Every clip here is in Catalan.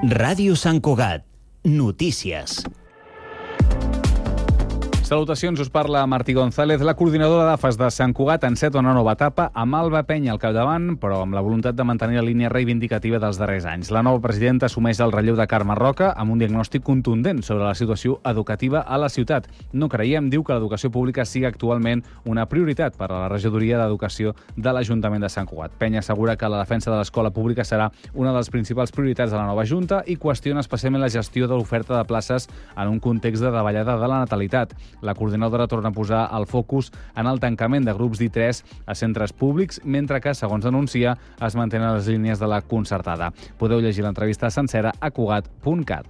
Ràdio Sant Cugat. Notícies. Salutacions, us parla Martí González. La coordinadora d'AFAS de Sant Cugat enceta una nova etapa amb Alba Penya al capdavant, però amb la voluntat de mantenir la línia reivindicativa dels darrers anys. La nova presidenta assumeix el relleu de Carme Roca amb un diagnòstic contundent sobre la situació educativa a la ciutat. No creiem, diu, que l'educació pública sigui actualment una prioritat per a la regidoria d'Educació de l'Ajuntament de Sant Cugat. Penya assegura que la defensa de l'escola pública serà una de les principals prioritats de la nova Junta i qüestiona especialment la gestió de l'oferta de places en un context de davallada de la natalitat. La coordinadora torna a posar el focus en el tancament de grups d'I3 a centres públics, mentre que, segons denuncia, es mantenen les línies de la concertada. Podeu llegir l'entrevista sencera a cugat.cat.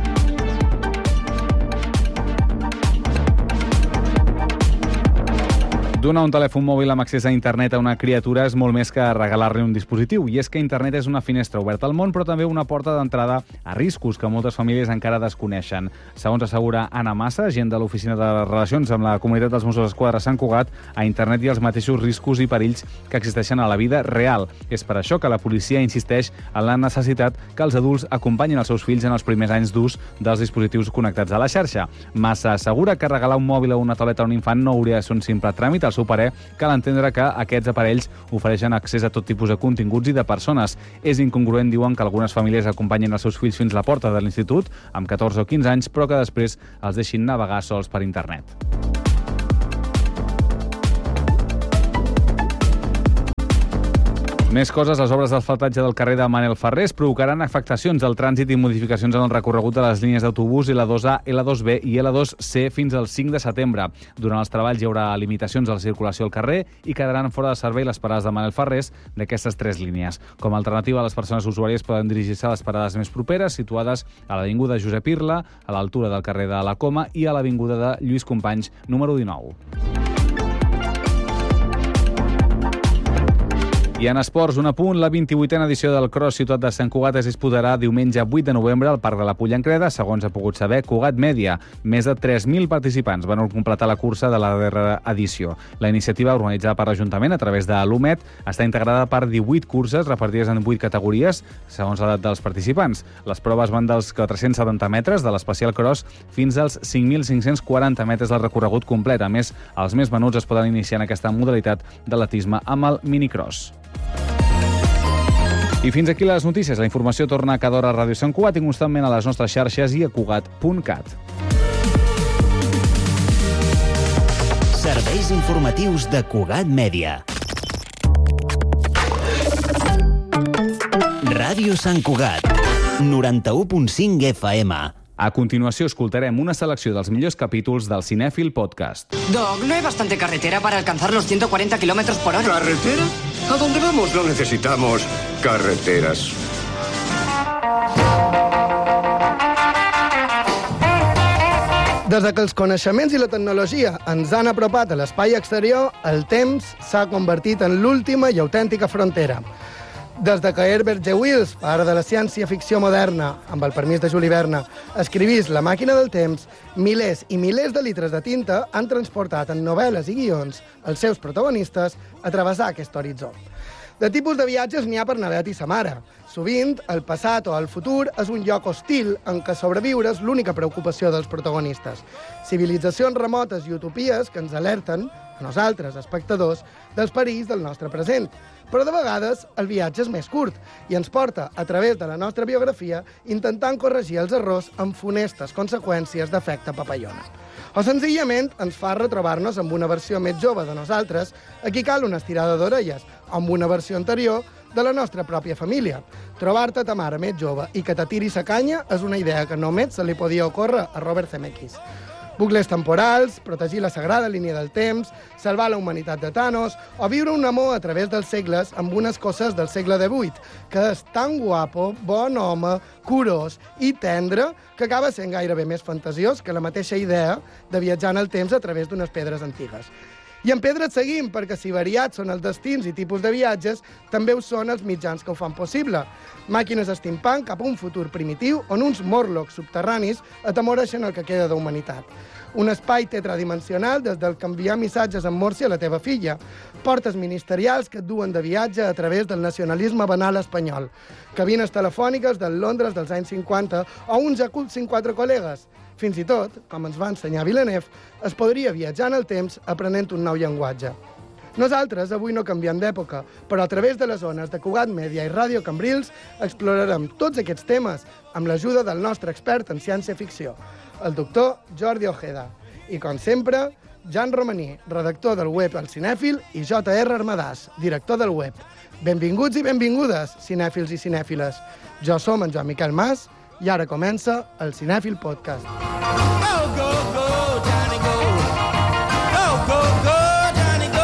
Donar un telèfon mòbil amb accés a internet a una criatura és molt més que regalar-li un dispositiu. I és que internet és una finestra oberta al món, però també una porta d'entrada a riscos que moltes famílies encara desconeixen. Segons assegura Anna Massa, agent de l'Oficina de Relacions amb la Comunitat dels Mossos d'Esquadra Sant Cugat, a internet hi ha els mateixos riscos i perills que existeixen a la vida real. És per això que la policia insisteix en la necessitat que els adults acompanyin els seus fills en els primers anys d'ús dels dispositius connectats a la xarxa. Massa assegura que regalar un mòbil o una tauleta a un infant no hauria de ser un simple tràmit. Al seu parer, cal entendre que aquests aparells ofereixen accés a tot tipus de continguts i de persones. És incongruent, diuen, que algunes famílies acompanyin els seus fills fins a la porta de l'institut, amb 14 o 15 anys, però que després els deixin navegar sols per internet. Més coses, les obres d'asfaltatge del carrer de Manel Ferrés provocaran afectacions al trànsit i modificacions en el recorregut de les línies d'autobús L2A, L2B i L2C fins al 5 de setembre. Durant els treballs hi haurà limitacions a la circulació al carrer i quedaran fora de servei les parades de Manel Ferrés d'aquestes 3 línies. Com a alternativa, les persones usuàries poden dirigir-se a les parades més properes, situades a l'avinguda Josep Irla, a l'altura del carrer de la Coma i a l'avinguda de Lluís Companys, número 19. I en esports, un apunt, la 28a edició del Cross Ciutat de Sant Cugat es disputarà diumenge 8 de novembre al Parc de la Pollancreda, segons ha pogut saber Cugat Mèdia. Més de 3.000 participants van completar la cursa de la darrera edició. La iniciativa, organitzada per l'Ajuntament a través de l'UMET, està integrada per 18 curses repartides en 8 categories, segons l'edat dels participants. Les proves van dels 470 metres de l'Especial Cross fins als 5.540 metres del recorregut complet. A més, els més menuts es poden iniciar en aquesta modalitat d'atletisme amb el minicross. I fins aquí les notícies. La informació torna cada hora a Ràdio Sant Cugat i constantment a les nostres xarxes i a cugat.cat. Serveis informatius de Cugat Mèdia. Ràdio Sant Cugat, 91.5 FM. A continuació escoltarem una selecció dels millors capítols del Cinèfil Podcast. Doc, ¿no hay bastante carretera para alcanzar los 140 kilómetros por hora? ¿Carretera? ¿A dónde vamos no necesitamos carreteras? Des que els coneixements i la tecnologia ens han apropat a l'espai exterior, el temps s'ha convertit en l'última i autèntica frontera. Des que Herbert G. Wells, pare de la ciència-ficció moderna, amb el permís de Juli Verne, escrivís La màquina del temps, milers i milers de litres de tinta han transportat en novel·les i guions els seus protagonistes a travessar aquest horitzó. De tipus de viatges n'hi ha per Navet i sa mare. Sovint, el passat o el futur és un lloc hostil en què sobreviure és l'única preocupació dels protagonistes. Civilitzacions remotes i utopies que ens alerten, a nosaltres, espectadors, dels perills del nostre present. Però de vegades el viatge és més curt i ens porta, a través de la nostra biografia, intentant corregir els errors amb funestes conseqüències d'efecte papallona. O senzillament ens fa retrobar-nos amb una versió més jove de nosaltres, a qui cal una estirada d'orelles, o amb una versió anterior de la nostra pròpia família. Trobar-te ta mare més jove i que te tiri sa canya és una idea que només se li podia ocórrer a Robert Zemeckis. Bucles temporals, protegir la sagrada línia del temps, salvar la humanitat de Thanos o viure un amor a través dels segles amb unes coses del segle XVIII, que és tan guapo, bon home, curós i tendre que acaba sent gairebé més fantasiós que la mateixa idea de viatjar en el temps a través d'unes pedres antigues. I en Pedra et seguim, perquè si variats són els destins i tipus de viatges, també ho són els mitjans que ho fan possible. Màquines steampunk cap a un futur primitiu on uns Morlocks subterranis atemoreixen el que queda d'humanitat. Un espai tetradimensional des del que enviar missatges en morse a la teva filla. Portes ministerials que et duen de viatge a través del nacionalisme banal espanyol. Cabines telefòniques del Londres dels anys 50 o uns jacuzzi amb 4 col·legues. Fins i tot, com ens va ensenyar Villeneuve, es podria viatjar en el temps aprenent un nou llenguatge. Nosaltres avui no canviem d'època, però a través de les ones de Cugat Mèdia i Ràdio Cambrils explorarem tots aquests temes amb l'ajuda del nostre expert en ciència-ficció, el doctor Jordi Ojeda. I, com sempre, Jan Romaní, redactor del web El Cinèfil, i J.R. Armadàs, director del web. Benvinguts i benvingudes, cinèfils i cinèfiles. Jo som en Joan Miquel Mas i ara comença el Cinèfil Podcast. Go, go, go, Johnny, go. Go, go, go, Johnny, go.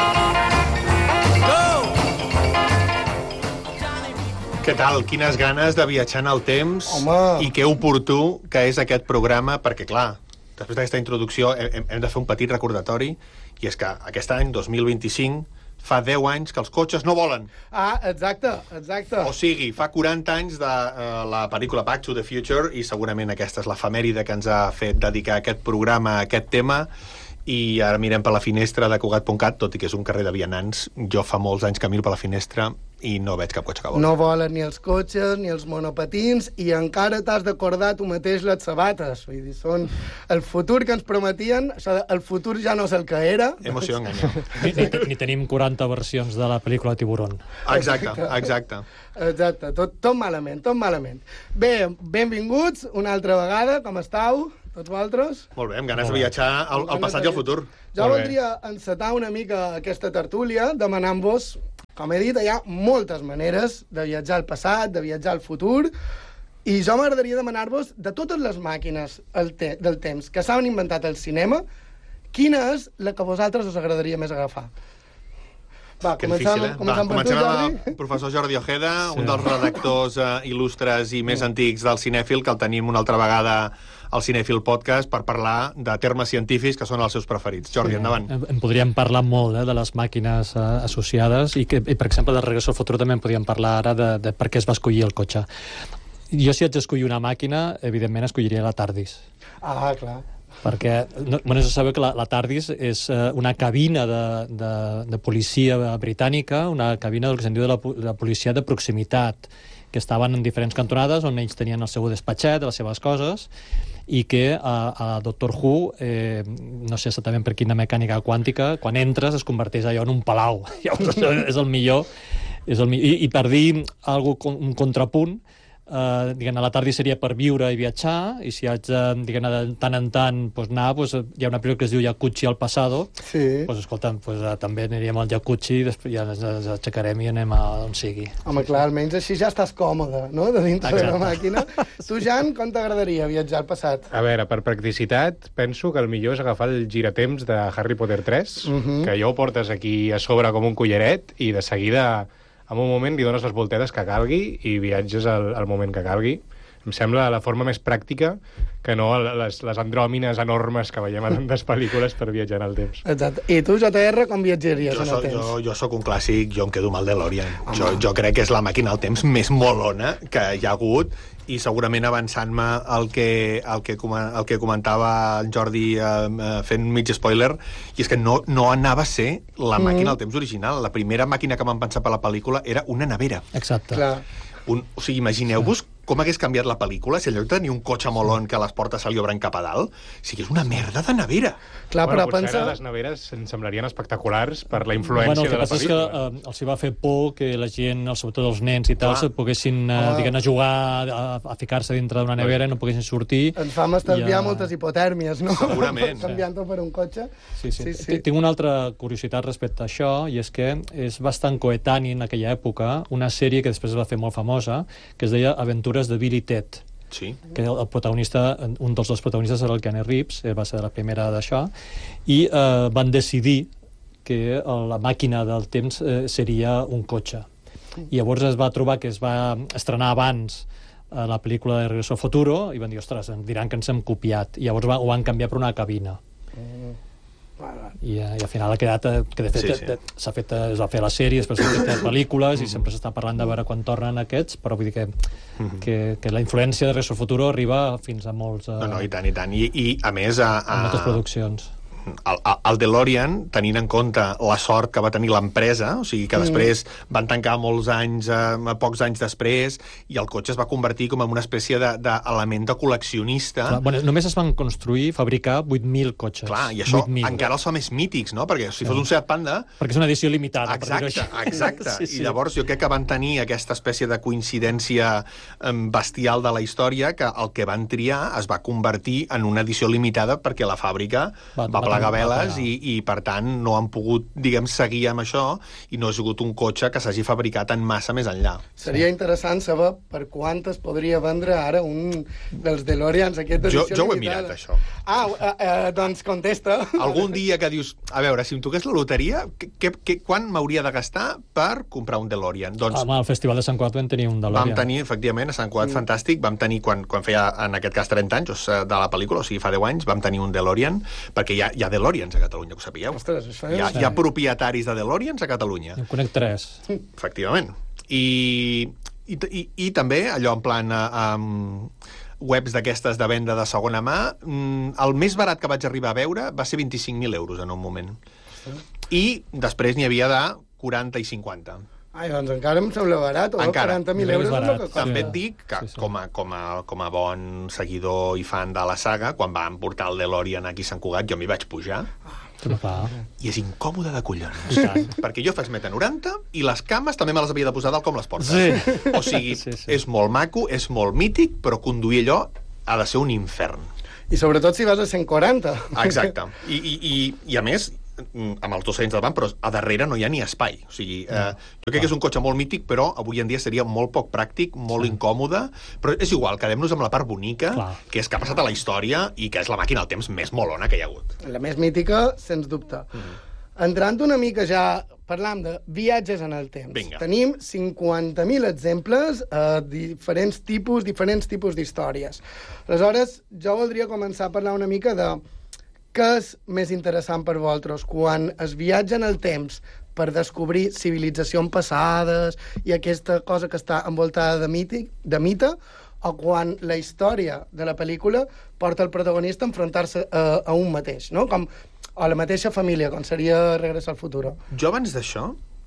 Go. Què tal? Quines ganes de viatjar en el temps. Home. I que oportú que és aquest programa, perquè, clar, després d'aquesta introducció hem de fer un petit recordatori, i és que aquest any, 2025, fa 10 anys que els cotxes no volen. Ah, exacte. O sigui, fa 40 anys de la pel·lícula Back to the Future, i segurament aquesta és l'efemèride que ens ha fet dedicar aquest programa a aquest tema, i ara mirem per la finestra de Cugat.cat, tot i que és un carrer de vianants. Jo fa molts anys que miro per la finestra i no veig cap cotxe que vol. No volen ni els cotxes ni els monopatins i encara t'has d'acordar tu mateix les sabates. Vull dir, són el futur que ens prometien, el futur ja no és el que era. Emoció enganyant. Ni tenim 40 versions de la pel·lícula Tiburón. Exacte. Tot malament. Bé, benvinguts una altra vegada, com estàu? Tots vosaltres? Molt bé, amb ganes de viatjar al passat i al futur. Jo voldria encetar una mica aquesta tertúlia demanant-vos, com he dit, hi ha moltes maneres de viatjar al passat, de viatjar al futur, i jo m'agradaria demanar-vos, de totes les màquines del temps que s'han inventat al cinema, quina és la que a vosaltres us agradaria més agafar? Va, comencem per tu, Jordi. Amb el professor Jordi Ojeda, un dels redactors il·lustres i més antics del Cinèfil, que el tenim una altra vegada al Cinèfil Podcast per parlar de termes científics que són els seus preferits. Jordi, endavant. En podríem parlar molt de les màquines associades i, per exemple, de Regreso al futur també en podríem parlar ara de per què es va escollir el cotxe. Jo, si haig d'escollir una màquina, evidentment escolliria la TARDIS. Ah, clar. Perquè, bueno, se sabe que la TARDIS és una cabina de policia britànica, una cabina del que se'n diu de la policia de proximitat, que estaven en diferents cantonades on ells tenien el seu despatxet, les seves coses, i que a Doctor Who, no sé exactament per quina mecànica quàntica, quan entres es converteix allò en un palau. Llavors, és el millor. I per dir un contrapunt, diguem-ne, la TARDIS seria per viure i viatjar, i si haig de, diguem-ne, de tant en tant anar, hi ha una pel·lícula que es diu Jacuzzi al Passado, escolta'm, també aniríem al jacuzzi i després ja ens aixecarem i anem a on sigui. Home, clar, almenys així ja estàs còmode, no?, de dintre de la màquina. Tu, Jan, com t'agradaria viatjar al passat? A veure, per practicitat, penso que el millor és agafar el giratemps de Harry Potter 3, que ja ho portes aquí a sobre com un collaret i de seguida, en un moment, li dones les voltetes que calgui i viatges al moment que calgui. Em sembla la forma més pràctica que no les andròmines enormes que veiem en tantes pel·lícules per viatjar en el temps. Exacte. I tu, JR, com viatjaries en el temps? Jo sóc un clàssic, jo em quedo amb el DeLorean. Jo crec que és la màquina del temps més molona que hi ha hagut, i segurament avançant-me el que comentava en Jordi fent mig spoiler, i és que no anava a ser la màquina del temps original. La primera màquina que van pensar per la pel·lícula era una nevera. Exacte. Clar. O sigui, imagineu-vos com hagués canviat la pel·lícula si en lloc de tenir un cotxe molon que les portes se li obren cap a dalt, o sigui, és una merda de nevera. Clar, bueno, però pensa... les neveres ens semblarien espectaculars per la influència de la pel·lícula. El que passa és que els hi va fer por que la gent, sobretot els nens i tal, se poguessin diguem-ne, jugar a ficar-se dintre d'una nevera i no poguessin sortir. Ens fa estalviar moltes hipotèrmies, no? Segurament. Canviant-ho per un cotxe. Sí. Tinc una altra curiositat respecte a això, i és que és bastant coetani en aquella època una sèrie que després es va fer molt famosa, que es deia Aventures de Bill i Ted. Sí. Que el protagonista, un dels dos protagonistes era el Keanu Reeves, va ser la primera d'això, i van decidir que la màquina del temps seria un cotxe. I llavors es va trobar que es va estrenar abans la pel·lícula de Regreso al Futuro, i van dir, ostres, em diran que ens hem copiat, i llavors ho van canviar per una cabina. I al final ha quedat que de fet s'ha fet, es va fer la sèrie, després s'ha fet pel·lícules i sempre s'està parlant de veure quan tornen aquests, però vull dir que la influència de Regreso al Futuro arriba fins a molts... No, i tant. I a més... a moltes produccions. El DeLorean, tenint en compte la sort que va tenir l'empresa, o sigui que després van tancar molts anys, pocs anys després, i el cotxe es va convertir com en una espècie d'element de col·leccionista. Clar, bueno, només es van fabricar 8.000 cotxes. Clar, i això encara els fa més mítics, no? Perquè si fos un Seat Panda... Perquè és una edició limitada. Exacte. I llavors jo crec que van tenir aquesta espècie de coincidència bestial de la història, que el que van triar es va convertir en una edició limitada perquè la fàbrica va plegar veles i per tant no han pogut, diguem, seguir amb això i no ha sigut un cotxe que s'hagi fabricat en massa més enllà. Seria interessant saber per quantes podria vendre ara un dels DeLoreans aquest edició limitada. Jo ho he mirat, això. Doncs contesta. Algun dia que dius, a veure, si em toqués la loteria, quan m'hauria de gastar per comprar un DeLorean? Doncs, al Festival de Sant Cugat vam tenir un DeLorean. Vam tenir, efectivament, a Sant Cugat fantàstic, vam tenir, quan feia, en aquest cas, 30 anys de la pel·lícula, o sigui, fa 10 anys, vam tenir un DeLorean, perquè hi ha DeLoreans a Catalunya, que ho sapigueu. Ostres, això hi ha propietaris de DeLoreans a Catalunya. En conec 3. Efectivament. I també, allò en plan... webs d'aquestes de venda de segona mà, el més barat que vaig arribar a veure va ser 25.000 euros en un moment. I després n'hi havia de 40 i 50. Doncs encara em sembla barat, 40.000 euros és el que costa. També et dic que com a bon seguidor i fan de la saga, quan van portar el DeLorean aquí a Sant Cugat, jo m'hi vaig pujar. I és incòmode de collons. Perquè jo faig 1,90 m i les cames també me les havia de posar dalt com les portes. O sigui, és molt maco, és molt mític, però conduir allò ha de ser un infern. I sobretot si vas a 140. Exacte. I a més, amb els 2 anys davant, però a darrere no hi ha ni espai. O sigui, jo crec que és un cotxe molt mític, però avui en dia seria molt poc pràctic, molt incòmode, però és igual, quedem-nos amb la part bonica, que és que ha passat a la història i que és la màquina del temps més molona que hi ha hagut. La més mítica, sens dubte. Entrant una mica ja, parlam de viatges en el temps. Vinga. Tenim 50.000 exemples a diferents tipus d'històries. Aleshores, jo voldria començar a parlar una mica de què és més interessant per vosaltres, quan es viatja en el temps per descobrir civilitzacions passades i aquesta cosa que està envoltada de mite, o quan la història de la pel·lícula porta el protagonista a enfrontar-se a un mateix, no? Com a la mateixa família, com seria Regreso al Futuro. Jo abans d'això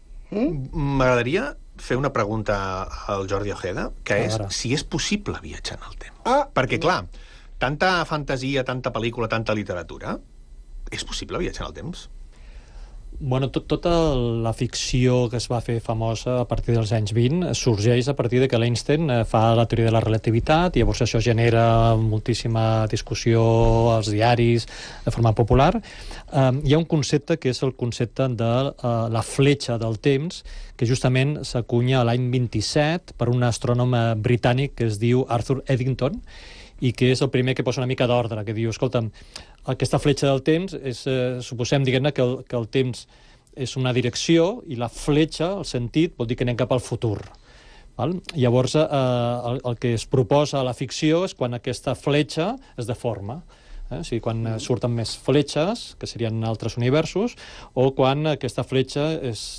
m'agradaria fer una pregunta al Jordi Ojeda, que és si és possible viatjar en el temps. Perquè, clar, tanta fantasia, tanta pel·lícula, tanta literatura, és possible viatjar en el temps? Bueno, tota la ficció que es va fer famosa a partir dels anys 20 sorgeix a partir de que l'Einstein fa la teoria de la relativitat i llavors això genera moltíssima discussió als diaris de forma popular. Hi ha un concepte que és el concepte de la fletxa del temps, que justament s'acunya a l'any 27 per un astrònom britànic que es diu Arthur Eddington, i que és el primer que posa una mica d'ordre, que diu, escolta'm, aquesta fletxa del temps, suposem, diguem-ne, que el temps és una direcció i la fletxa, el sentit, vol dir que anem cap al futur. Val? Llavors, el que es proposa a la ficció és quan aquesta fletxa es deforma. O sigui, quan surten més fletxes, que serien altres universos, o quan aquesta fletxa es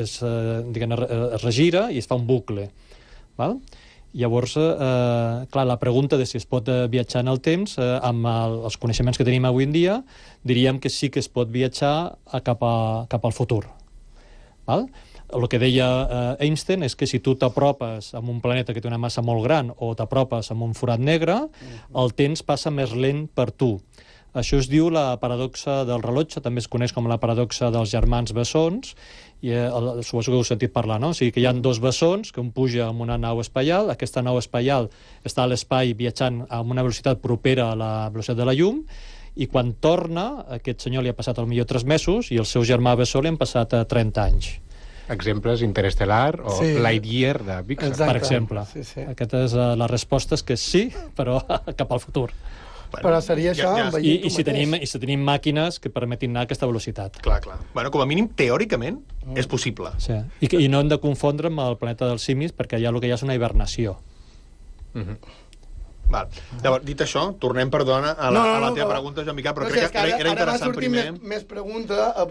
regira i es fa un bucle. Val? Llavors, clar, la pregunta de si es pot viatjar en el temps, amb els coneixements que tenim avui en dia, diríem que sí que es pot viatjar cap al futur. Val? El que deia Einstein és que si tu t'apropes a un planeta que té una massa molt gran o t'apropes a un forat negre, el temps passa més lent per tu. Això es diu la paradoxa del rellotge, també es coneix com la paradoxa dels germans bessons, i suposo que heu sentit parlar, no? O sigui que hi ha 2 bessons, que un puja amb una nau espacial, aquesta nau espacial està a l'espai viatjant amb una velocitat propera a la velocitat de la llum, i quan torna, aquest senyor li ha passat potser 3 mesos i el seu germà bessó li han passat 30 anys. Exemples, Interestelar o Lightyear de Pixar. Per exemple. Aquesta és la resposta, és que sí, però cap al futur. Però seria això I si tenim màquines que permetin anar a aquesta velocitat. Clar. Bueno, com a mínim, teòricament, és possible. Sí. I no hem de confondre amb el planeta dels simis, perquè allà el que hi ha és una hibernació. Val. Llavors, dit això, tornem, perdona, a la teva pregunta, Joan Miquel, però crec que era interessant primer. Ara m'ha sortit més pregunta a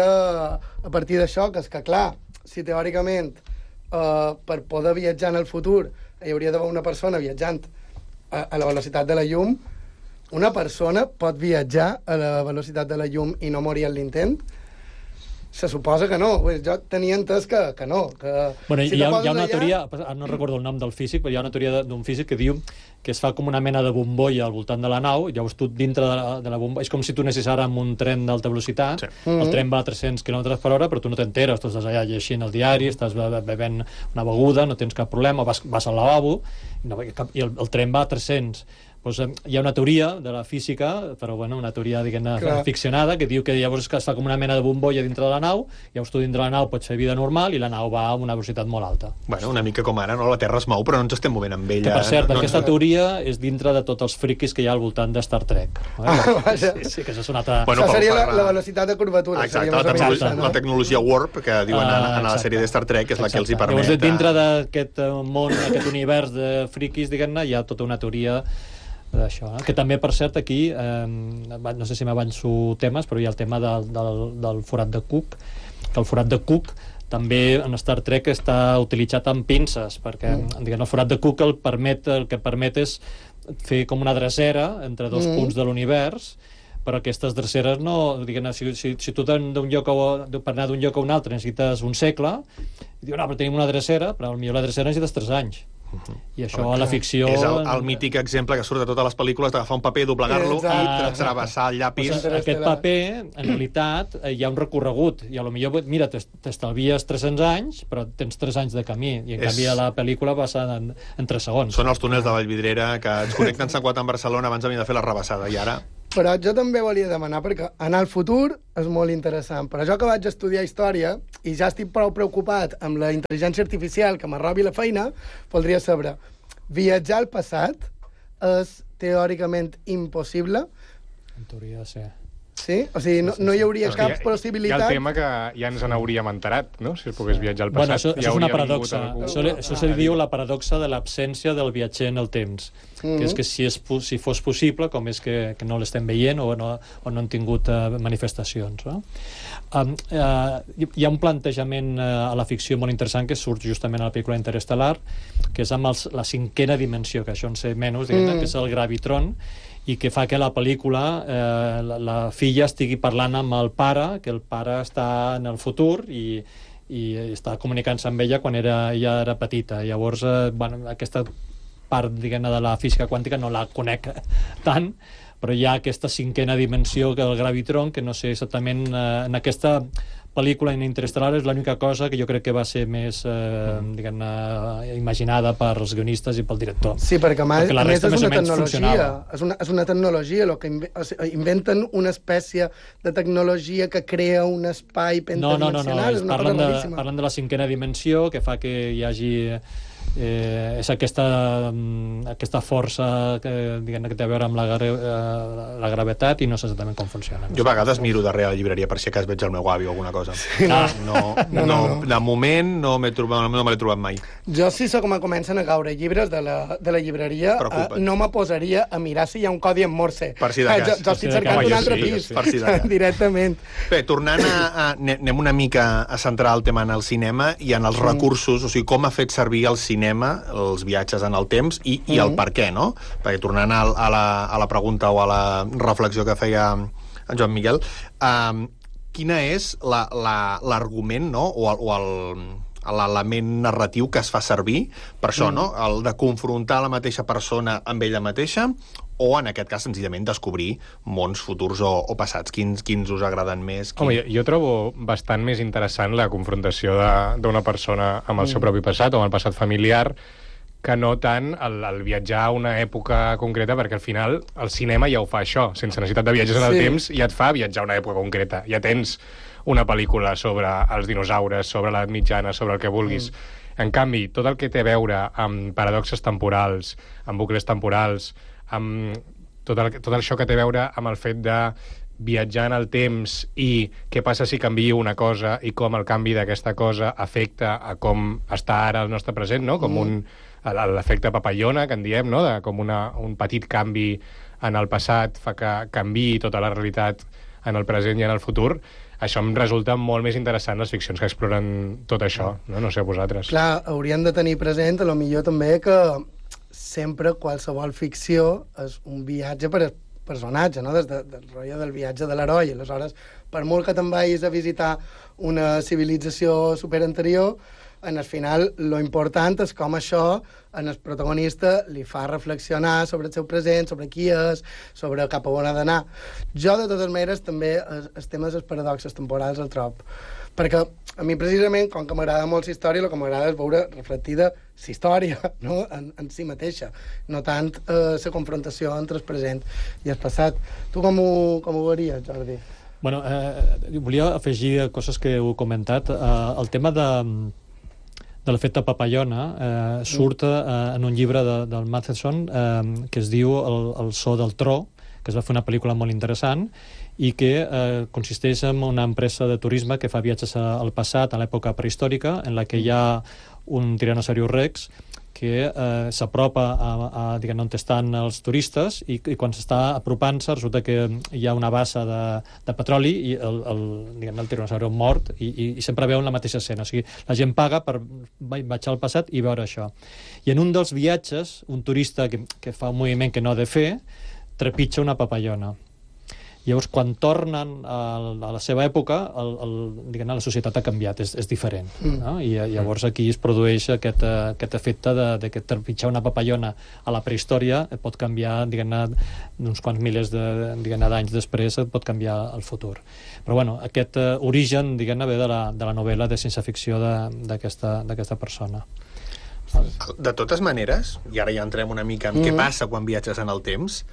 partir d'això, que és que, clar, si teòricament per poder viatjar en el futur hi hauria d'haver una persona viatjant a la velocitat de la llum, una persona pot viatjar a la velocitat de la llum i no morir en l'intent? Se suposa que no. Jo tenia entès que no. Bueno, hi ha una teoria, no recordo el nom del físic, però hi ha una teoria d'un físic que diu que es fa com una mena de bombolla al voltant de la nau, llavors tu dintre de la bombolla... És com si tu anessis ara amb un tren d'alta velocitat, el tren va a 300 km per hora, però tu no t'enteres, tu estàs allà llegint el diari, estàs bevent una beguda, no tens cap problema, vas al lavabo, i el tren va a 300. Pues, hi ha una teoria de la física, però bueno, una teoria diguem-ne ficcionada, que diu que llavors es fa com una mena de bombolla dintre de la nau, llavors tu dintre de la nau pots fer vida normal i la nau va a una velocitat molt alta. Bueno, una mica com ara, no? La Terra es mou, però no ens estem movent amb ella. Que, per cert, aquesta teoria és dintre de tots els friquis que hi ha al voltant de Star Trek. Sí, que això és una altra... Això seria la velocitat de curvatura. Exacte, la tecnologia Warp, que diuen a la sèrie de Star Trek, és la que els hi permet... Llavors, dintre d'aquest món, aquest univers de friquis, diguem-ne, hi ha tota una teoria d'això, que també, per cert, aquí no sé si m'avanço temes, però hi ha el tema del forat de Cook, que el forat de Cook també en Star Trek està utilitzat amb pinces, perquè el forat de Cook el que permet és fer com una drecera entre dos punts de l'univers, però aquestes dreceres no... Si tu per anar d'un lloc a un altre necessites un segle, diu, no, però tenim una drecera, però potser la drecera necessites 3 anys. I això a la ficció... És el mític exemple que surt de totes les pel·lícules d'agafar un paper, doblegar-lo i travessar el llapis. Aquest paper, en realitat, hi ha un recorregut, i potser, mira, t'estalvies 300 anys, però tens 3 anys de camí, i en canvi a la pel·lícula passa en 3 segons. Són els túnels de Vallvidrera que ens connecten Sant Cugat amb Barcelona abans havien de fer la rebassada, i ara... Però jo també volia demanar, perquè anar al futur és molt interessant, però jo que vaig estudiar història i ja estic prou preocupat amb la intel·ligència artificial que m'arrobi la feina, voldria saber, viatjar al passat és teòricament impossible? En teoria, sí. Sí? O sigui, no hi hauria cap possibilitat... Hi ha el tema que ja ens n'hauríem enterat, no?, si es pogués viatjar al passat. Bueno, això és una paradoxa. Això se diu la paradoxa de l'absència del viatger en el temps, que és que si fos possible, com és que no l'estem veient o no han tingut manifestacions, no? Hi ha un plantejament a la ficció molt interessant que surt justament a la pel·lícula Interestelar, que és amb la 5ª dimensió, que això en sé menys, que és el gravitron, i que fa que la pel·lícula la filla estigui parlant amb el pare, que el pare està en el futur i està comunicant-se amb ella quan ella era petita. Llavors, aquesta part, diguem-ne, de la física quàntica no la conec tant, però hi ha aquesta 5ª dimensió que el gravitron, que no sé exactament en aquesta pel·lícula en Interestelar és l'única cosa que jo crec que va ser més diguem-ne imaginada per els guionistes i pel director. Sí, perquè a més és una tecnologia, és una tecnologia, que inventen una espècie de tecnologia que crea un espai pentadimensional. No, parlen de la 5ª dimensió, que fa que hi hagi és aquesta força que té a veure amb la gravetat i no sé exactament com funciona. Jo a vegades miro darrere la llibreria per si a cas veig el meu avi o alguna cosa. De moment no me l'he trobat mai. Jo si com comencen a caure llibres de la llibreria no me posaria a mirar si hi ha un codi en Morse. Per si de cas. Jo estic cercant un altre pis directament. Bé, tornant anem una mica a centrar el tema en el cinema i en els recursos, o sigui, com ha fet servir el cinema, els viatges en el temps i el per què, no? Perquè tornant a la pregunta o a la reflexió que feia en Joan Miguel, quina és l'argument, no?, o l'element narratiu que es fa servir per això, no?, el de confrontar la mateixa persona amb ella mateixa o, en aquest cas, senzillament descobrir mons futurs o passats. Quins us agraden més? Home, jo trobo bastant més interessant la confrontació d'una persona amb el seu propi passat o amb el passat familiar que no tant el viatjar a una època concreta, perquè al final el cinema ja ho fa això, sense necessitat de viatges en el temps, ja et fa viatjar a una època concreta. Ja tens una pel·lícula sobre els dinosaures, sobre l'edat mitjana, sobre el que vulguis. En canvi, tot el que té a veure amb paradoxes temporals, amb bucles temporals, amb tot això que té a veure amb el fet de viatjar en el temps i què passa si canvia una cosa i com el canvi d'aquesta cosa afecta a com està ara el nostre present, no? Com un l'efecte papallona, que en diem, no? De com un petit canvi en el passat fa que canviï tota la realitat en el present i en el futur. Això em resulta molt més interessant les ficcions que exploren tot això, no? No sé a vosaltres. Clar, hauríem de tenir present, a lo millor també, que sempre qualsevol ficció és un viatge per al personatge, no? Des del rotllo del viatge de l'heroi. Aleshores, per molt que te'n vagis a visitar una civilització superanterior, en el final, lo important és com això en el protagonista li fa reflexionar sobre el seu present, sobre qui és, sobre cap a on ha d'anar. Jo, de totes maneres, també els temes dels paradoxes temporals el trob. Perquè a mi, precisament, com que m'agrada molt la història, el que m'agrada és veure reflectida la història, no? en si mateixa, no tant la confrontació entre el present i el passat. Tu com ho veuries, Jordi? Bueno, volia afegir coses que heu comentat. El tema de l'efecte papallona surt en un llibre del Matheson que es diu El so del tro, que es va fer una pel·lícula molt interessant i que consisteix en una empresa de turisme que fa viatges al passat, a l'època prehistòrica, en la que hi ha un Tyrannosaurus Rex que s'apropa a on estan els turistes i quan s'està apropant-se resulta que hi ha una bassa de petroli i el tiranosaure mort i sempre veuen la mateixa escena. O sigui, la gent paga per baixar al passat i veure això. I en un dels viatges, un turista que fa un moviment que no ha de fer trepitja una papallona. Llavors, quan tornen a la seva època, la societat ha canviat, és diferent. No? I llavors aquí es produeix aquest efecte de que trepitjar una papallona a la prehistòria et pot canviar, uns quants milers d'anys després, et pot canviar el futur. Però bueno, aquest origen, ve de la novel·la de ciència-ficció d'aquesta persona. De totes maneres, i ara ja entrem una mica en què passa quan viatges en el temps,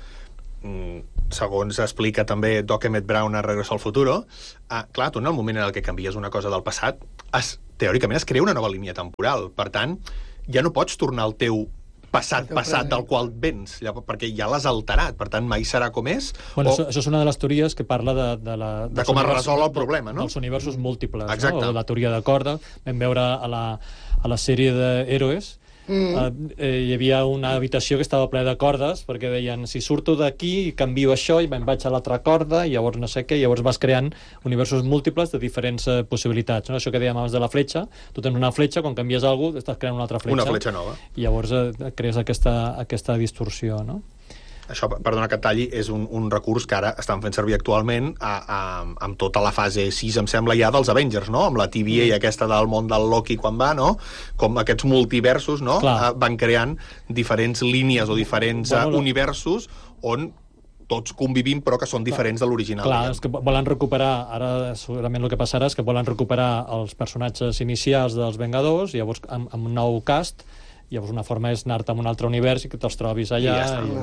segons explica també Doc Emmett Brown a Regreso al Futuro, clar, tu en el moment en el que canvies una cosa del passat, teòricament es crea una nova línia temporal. Per tant, ja no pots tornar al teu passat del qual vens, perquè ja l'has alterat, per tant mai serà com és. Bueno, això és una de les teories que parla de com es resol el problema, no? Dels universos múltiples, exacte. No? O la teoria de corda. Vam veure a la sèrie d'Héroes, hi havia una habitació que estava plena de cordes perquè deien, si surto d'aquí canvio això i me'n vaig a l'altra corda i llavors no sé què, i llavors vas creant universos múltiples de diferents possibilitats, no? Això que dèiem abans de la fletxa, tu tens una fletxa, quan canvies alguna cosa estàs creant una altra fletxa. Una fletxa nova. I llavors crees aquesta distorsió, no? Això, perdona que et talli, és un recurs que ara estan fent servir actualment amb tota la fase 6, em sembla, ja dels Avengers, no? Amb la TVA i aquesta del món del Loki quan va, no? Com aquests multiversos, no? Van creant diferents línies o diferents universos on tots convivim però que són diferents de l'original. Clar, és que volen recuperar, ara segurament el que passarà és que volen recuperar els personatges inicials dels Vengadors, i llavors amb un nou cast. Llavors una forma és anar-te a un altre univers i que te'ls trobis allà.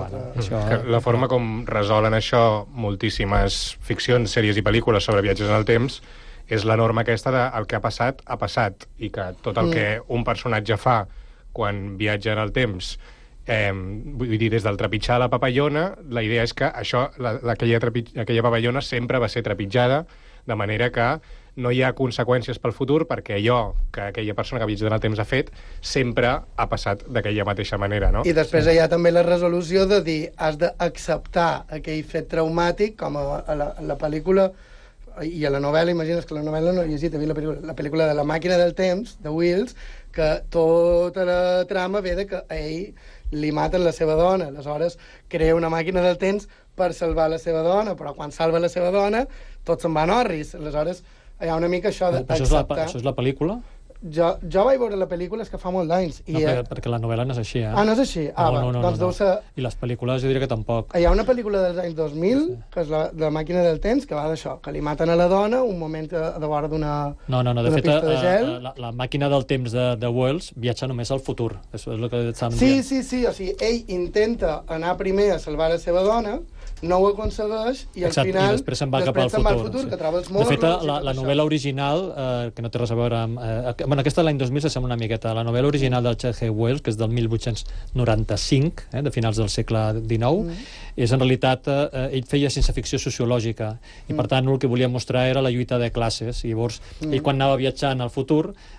La forma com resolen això moltíssimes ficcions, sèries i pel·lícules sobre viatges en el temps és la norma aquesta de el que ha passat, i que tot el que un personatge fa quan viatja en el temps, vull dir, des del trepitjar la papallona, la idea és que aquella papallona sempre va ser trepitjada, de manera que no hi ha conseqüències pel futur perquè allò que aquella persona que ha viatjat en el temps ha fet sempre ha passat d'aquella mateixa manera, no? I després hi ha també la resolució de dir has d'acceptar aquell fet traumàtic, com a la pel·lícula i a la novel·la, imagines que la novel·la no he llegit, la pel·lícula de La màquina del temps, de Wills, que tota la trama ve de que a ell li maten la seva dona, aleshores crea una màquina del temps per salvar la seva dona, però quan salva la seva dona tots se'n van orris, aleshores hi ha una mica això d'acceptar. Això és la pel·lícula? Jo vaig veure la pel·lícula, és que fa molt d'anys. No, perquè la novel·la no és així, no és així? No. I les pel·lícules jo diria que tampoc. Hi ha una pel·lícula dels anys 2000, que és la màquina del temps, que va d'això, que li maten a la dona un moment de vora d'una pista de gel. La màquina del temps de Wells viatja només al futur. Això és el que estàvem dient. Sí, o sigui, ell intenta anar primer a salvar la seva dona, no ho aconsegueix i al final i després se'n va cap al futur, que troba els morros. De fet, la novel·la original, que no té res a veure amb... aquesta l'any 2000 s'assembla una miqueta. La novel·la original del H.G. Wells, que és del 1895, de finals del segle XIX, és en realitat... ell feia ciència-ficció sociològica i per tant el que volia mostrar era la lluita de classes. I llavors, ell quan anava viatjant al futur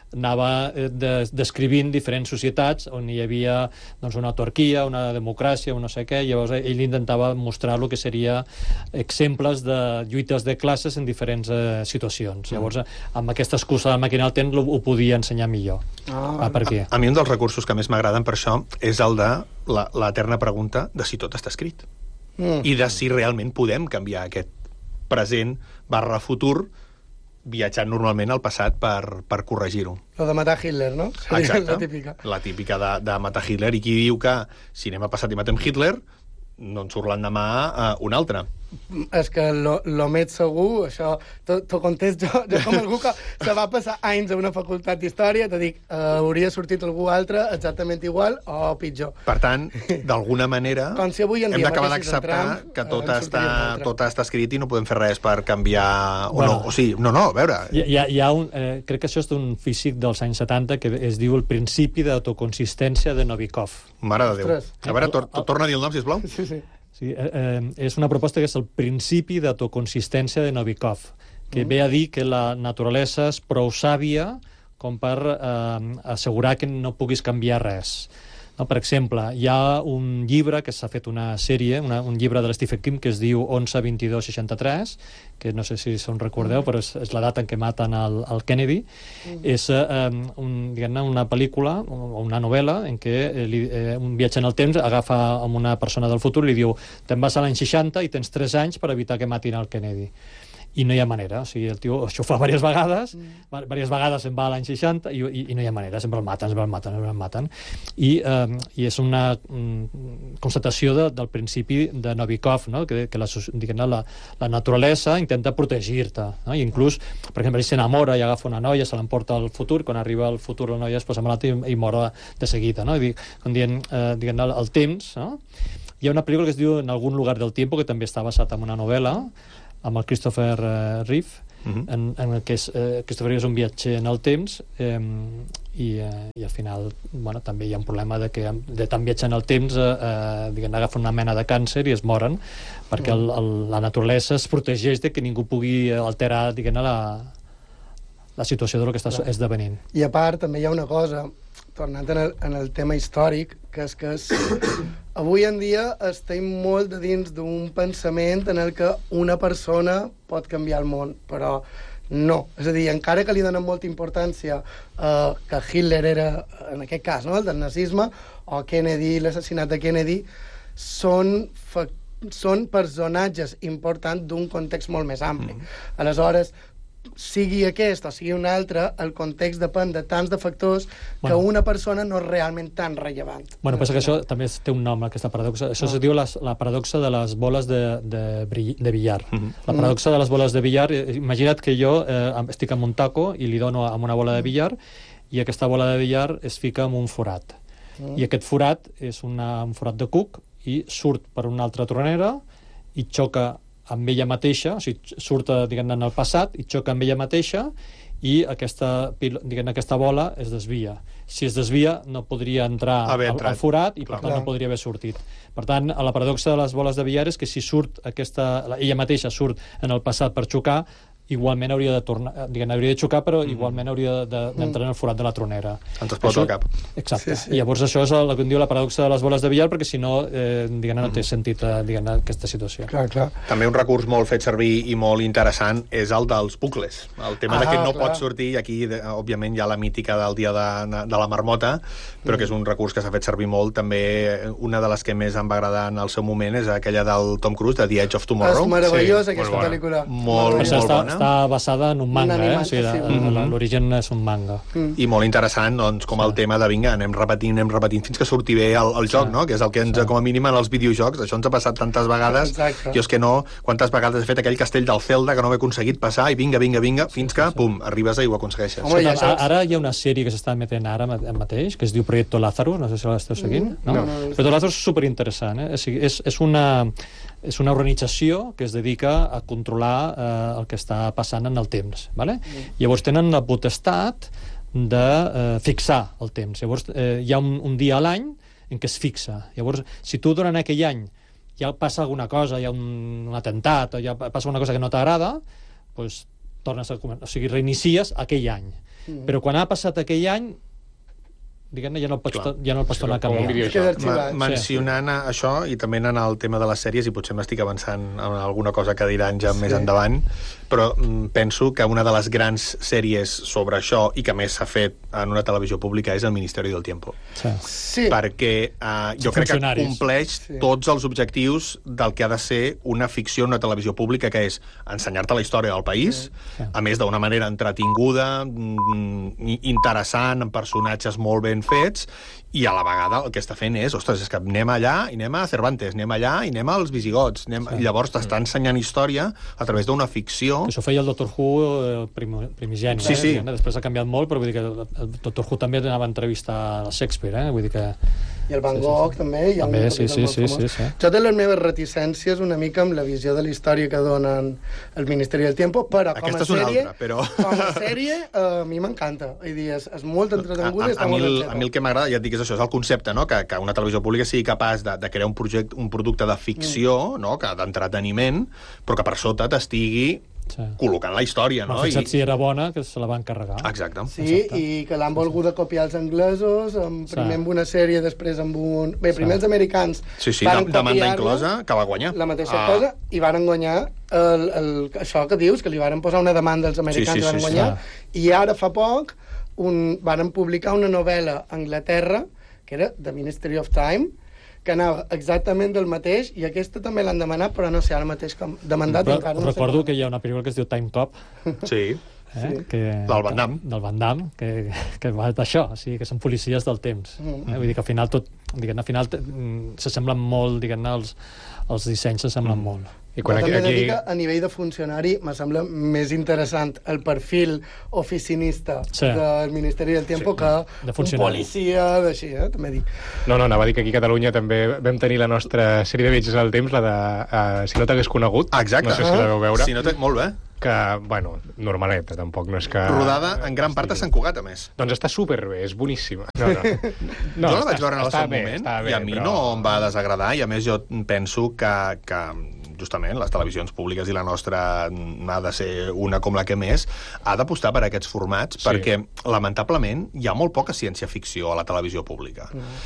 anava descrivint diferents societats on hi havia una autarquia, una democràcia, un no sé què, llavors ell intentava mostrar el que seria exemples de lluites de classes en diferents situacions. Llavors, amb aquesta excusa de màquina del temps ho podia ensenyar millor. Per aquí. A mi un dels recursos que més m'agraden per això és el de l'eterna pregunta de si tot està escrit. I de si realment podem canviar aquest present / futur viatjant normalment al passat per corregir-ho. Lo de matar Hitler, no? Exacte. La típica. La típica de matar Hitler. I qui diu que si anem a passat i matem Hitler, no en surt l'endemà un altre. És que lo més segur, això t'ho contest jo com algú que se va passar anys a una facultat d'història, te dic, hauria sortit algú altre exactament igual o pitjor. Per tant, d'alguna manera, com si avui en dia hem d'acabar d'acceptar que tot està escrit i no podem fer res per canviar o no. O sigui, no, a veure... Hi ha crec que això és d'un físic dels anys 70 que es diu el principi d'autoconsistència de Novikov. Mare de Déu. A veure, torna a dir el nom, sisplau. Sí. Sí, és una proposta que és el principi d'autoconsistència de Novikov, que ve a dir que la naturalesa és prou sàvia com per assegurar que no puguis canviar res. No, per exemple, hi ha un llibre que s'ha fet una sèrie, un llibre de Stephen King que es diu 11-22-63, que no sé si se'n recordeu, però és la data en què maten el Kennedy. És una pel·lícula o una novel·la en què un viatge en el temps agafa amb una persona del futur i li diu te'n vas a l'any 60 i tens 3 anys per evitar que matin el Kennedy. I no hi ha manera, o sigui, el tio això ho fa diverses vegades se'n va a l'any 60 i no hi ha manera, sempre el maten. I és una constatació del principi de Novikov, no? que la naturalesa intenta protegir-te, no? I inclús, per exemple, ell s'enamora i agafa una noia, se l'emporta al futur, quan arriba al futur la noia es posa malalta i mor de seguida, no? Com dient, el temps, no? Hi ha una pel·lícula que es diu En algún lugar del tiempo, que també està basat en una novel·la, amb el Christopher Reeve, en el que Christopher Reeve és un viatger en el temps i al final també hi ha un problema de que de tant viatjar en el temps agafen una mena de càncer i es moren perquè la naturalesa es protegeix de que ningú pugui alterar la situació del que està esdevenint. I a part també hi ha una cosa, tornant en el tema històric, que és que avui en dia estem molt de dins d'un pensament en el que una persona pot canviar el món, però no. És a dir, encara que li donen molta importància que Hitler era, en aquest cas, no?, el del nazisme, o Kennedy, l'assassinat de Kennedy, són personatges importants d'un context molt més ampli. Aleshores, sigui aquest o sigui un altre, el context depèn de tants de factors que una persona no és realment tan rellevant. Pensa que això també té un nom, aquesta paradoxa. Això es diu la paradoxa de les boles de billar. La paradoxa de les boles de billar, imagina't que jo estic amb un taco i li dono amb una bola de billar i aquesta bola de billar es fica en un forat. I aquest forat és un forat de cuc i surt per una altra tronera i xoca amb ella mateixa, o sigui, surt en el passat i xoca amb ella mateixa i aquesta bola es desvia. Si es desvia, no podria entrar al forat i, per tant, no podria haver sortit. Per tant, la paradoxa de les boles de billar és que si ella mateixa surt en el passat per xocar, igualment hauria de tornar, hauria de xocar, però igualment hauria d'entrar en el forat de la tronera. Ens explota el cap. Exacte. Sí. I llavors això és el que en diu la paradoxa de les boles de billar, perquè si no, no té sentit aquesta situació. Clar. També un recurs molt fet servir i molt interessant és el dels bucles. El tema de que no pot sortir, i aquí, òbviament, hi ha la mítica del dia de la marmota, però que és un recurs que s'ha fet servir molt. També una de les que més em va agradar en el seu moment és aquella del Tom Cruise, de The Edge of Tomorrow. És meravellosa, aquesta pel·lícula. Molt bona. Està basada en un manga, o sigui, l'origen és un manga. I molt interessant, doncs, com el tema de vinga, anem repetint fins que surti bé el joc, no? Que és el que ens, com a mínim, en els videojocs, això ens ha passat tantes vegades, jo és que no, quantes vegades he fet aquell castell del Zelda que no he aconseguit passar, i vinga, fins que, pum, arribes i ho aconsegueixes. Ara hi ha una sèrie que s'està emetent ara mateix, que es diu Proyecto Lazarus, no sé si l'esteu seguint, no? Proyecto Lazarus és superinteressant, és una organització que es dedica a controlar el que està passant en el temps. Llavors tenen la potestat de fixar el temps. Llavors hi ha un dia a l'any en què es fixa. Llavors, si tu durant aquell any ja passa alguna cosa, hi ha un atemptat, o ja passa una cosa que no t'agrada, doncs tornes a començar. O sigui, reinicies aquell any. Però quan ha passat aquell any, diguem-ne, ja no el pots tornar a canviar. Mencionant això, i també anant al tema de les sèries, i potser m'estic avançant en alguna cosa que diran ja més endavant, però penso que una de les grans sèries sobre això, i que més s'ha fet en una televisió pública, és El Ministeri del Tiempo. Perquè jo crec que compleix tots els objectius del que ha de ser una ficció en una televisió pública, que és ensenyar-te la història del país, a més d'una manera entretinguda, interessant, amb personatges molt ben fets, i a la vegada el que està fent és, ostres, és que anem allà i anem a Cervantes, anem allà i anem als visigots, i llavors t'està ensenyant història a través d'una ficció. Això feia el Doctor Who primigeni. Sí. Després ha canviat molt, però vull dir que el Doctor Who també anava a entrevistar a Shakespeare, vull dir que... I el Van Gogh també. També, sí. Jo té les meves reticències una mica amb la visió de la història que donen el Ministeri del Tiempo, però com a sèrie a mi m'encanta. És molt entretenguda i està molt ben feta. A mi el que m'agrada, ja et dic, és això, és el concepte, no? Que una televisió pública sigui capaç de crear un producte de ficció, no? D'entreteniment, però que per sota t'estigui col·locant la història, no? Fixa't si era bona, que se la van carregar. Exacte. Sí, i que l'han volgut copiar els anglesos, primer amb una sèrie, després amb un... Bé, primer els americans van demanda inclosa, que va guanyar. La mateixa cosa, i van guanyar això que dius, que li van posar una demanda als americans i van guanyar, i ara fa poc van publicar una novel·la a Anglaterra, que era The Ministry of Time, que anava exactament del mateix, i aquesta també l'han demanat, però no sé, ara mateix com demandat encara no sé. Recordo que hi ha una pel·lícula que es diu Time Cop. Sí. Del Van Damme. Del Van Damme, que va d'això, o sigui, que són policies del temps. Vull dir que al final s'assemblen molt, diguem-ne, els dissenys s'assemblen molt. I quan també he de dir que a nivell de funcionari me sembla més interessant el perfil oficinista del Ministeri del Tiempo que un policia d'així, també dic. No, anava a dir que aquí a Catalunya també vam tenir la nostra sèrie de viatges al temps, la de Si no t'hagués conegut. Exacte. No sé si la veu veure. Molt bé. Que, bueno, normaleta, tampoc no és que... Rodada en gran part a Sant Cugat, a més. Doncs està superbé, és boníssima. Jo la vaig veure en el seu moment, i a mi no em va desagradar, i a més jo penso que justament les televisions públiques i la nostra ha de ser una com la que més, ha d'apostar per aquests formats, perquè lamentablement hi ha molt poca ciència-ficció a la televisió pública.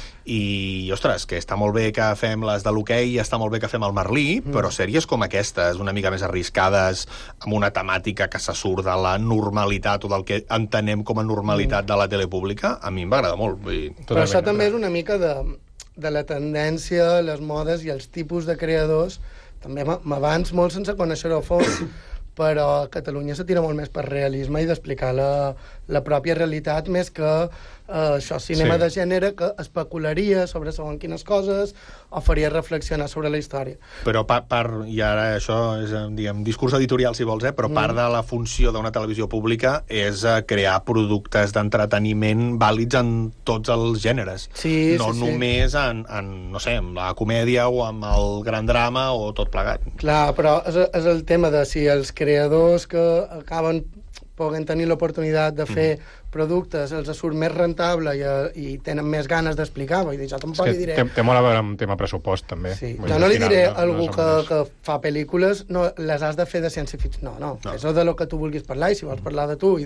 I, ostres, que està molt bé que fem les de l'hoquei, està molt bé que fem el Merlí, però sèries com aquestes, una mica més arriscades, amb una temàtica que se surt de la normalitat o del que entenem com a normalitat de la tele pública, a mi em va agradar molt. Però això també és una mica de la tendència, les modes i els tipus de creadors. També m'abans molt sense conèixer-ho a fons, però a Catalunya se tira molt més per realisme i d'explicar la pròpia realitat, més que això, cinema de gènere que especularia sobre segons quines coses o faria reflexionar sobre la història. Però i ara això és, diguem, discurs editorial, si vols, però part de la funció d'una televisió pública és crear productes d'entreteniment vàlids en tots els gèneres. No només en, no sé, en la comèdia o amb el gran drama o tot plegat. Clar, però és el tema de si els creadors que acaben poden tenir l'oportunitat de fer productes, els surt més rentable i tenen més ganes d'explicar. Vull dir, jo tampoc li diré... Té molt a veure amb tema pressupost, també. Sí. Jo no li diré a algú que fa pel·lícules, no, les has de fer de ciència-ficció. No. És de lo que tu vulguis parlar, i si vols parlar de tu i